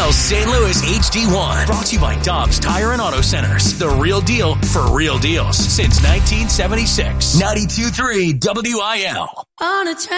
WIL St. Louis HD1. Brought to you by Dobbs Tire and Auto Centers. The real deal for real deals since 1976. 92.3 WIL. On a